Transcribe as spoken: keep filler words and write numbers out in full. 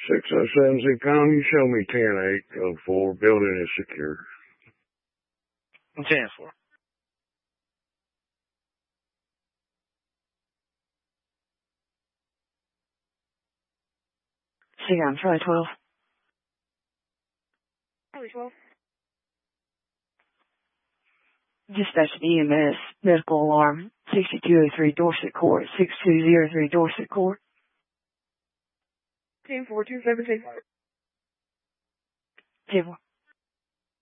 six oh seven Z-Com, you show me ten eight oh four. Building is secure. ten four. C-Com, Charlie twelve. Charlie twelve. Dispatch E M S, medical alarm, sixty-two oh three Dorset Court, six two oh three Dorset Court. ten four two seventeen. ten four.